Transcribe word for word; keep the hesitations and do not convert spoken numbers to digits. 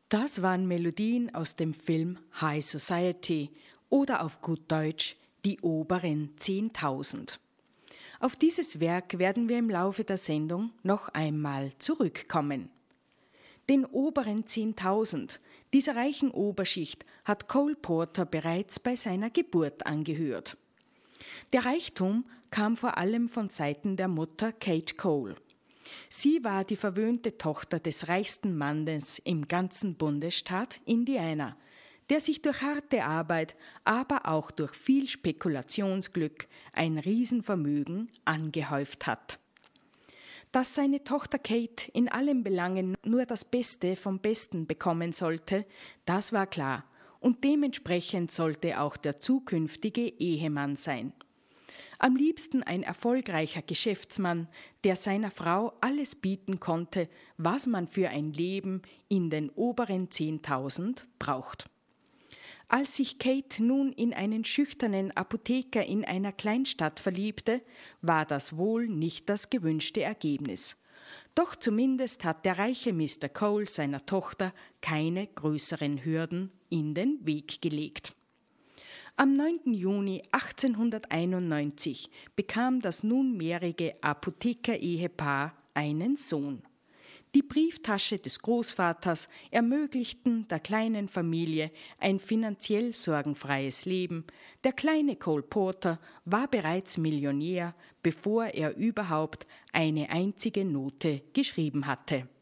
Das waren Melodien aus dem Film High Society oder auf gut Deutsch Die oberen zehntausend. Auf dieses Werk werden wir im Laufe der Sendung noch einmal zurückkommen. Den oberen zehntausend, dieser reichen Oberschicht, hat Cole Porter bereits bei seiner Geburt angehört. Der Reichtum kam vor allem von Seiten der Mutter Kate Cole. Sie war die verwöhnte Tochter des reichsten Mannes im ganzen Bundesstaat Indiana, der sich durch harte Arbeit, aber auch durch viel Spekulationsglück ein Riesenvermögen angehäuft hat. Dass seine Tochter Kate in allen Belangen nur das Beste vom Besten bekommen sollte, das war klar, und dementsprechend sollte auch der zukünftige Ehemann sein. Am liebsten ein erfolgreicher Geschäftsmann, der seiner Frau alles bieten konnte, was man für ein Leben in den oberen zehntausend braucht. Als sich Kate nun in einen schüchternen Apotheker in einer Kleinstadt verliebte, war das wohl nicht das gewünschte Ergebnis. Doch zumindest hat der reiche Mister Cole seiner Tochter keine größeren Hürden in den Weg gelegt. Am neunten Juni achtzehnhunderteinundneunzig bekam das nunmehrige Apotheker-Ehepaar einen Sohn. Die Brieftasche des Großvaters ermöglichten der kleinen Familie ein finanziell sorgenfreies Leben. Der kleine Cole Porter war bereits Millionär, bevor er überhaupt eine einzige Note geschrieben hatte.